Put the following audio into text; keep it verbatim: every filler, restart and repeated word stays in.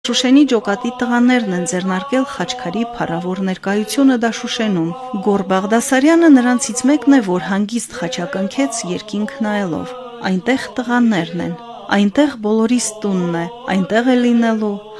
Շուշենի ջոկատի տղաներն են ձեռնարկել Խաչքարի փառավոր ներկայությունը Դաշուշենում։ Գոր Բաղդասարյանը նրանցից մեկն է, որ հանգիստ խաչակնքեց երկինք նայելով։ Այնտեղ տղաներն են, այնտեղ բոլորիս տունն է, այնտեղ է լինելու